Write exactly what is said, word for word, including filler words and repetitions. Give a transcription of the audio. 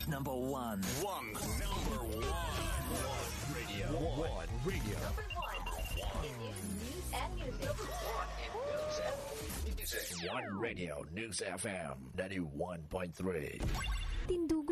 number one. One. Number one. One radio. One radio. Number one. In news and music. Number one in news and music. One radio. News F M ninety-one point three. Tindugo